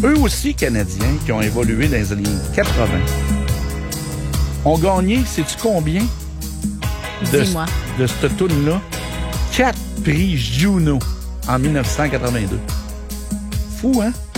eux aussi Canadiens, qui ont évolué dans les années 80, ont gagné, sais-tu combien? Dis-moi. De cette toune-là? 4 prix Juno en 1982. Fou, hein?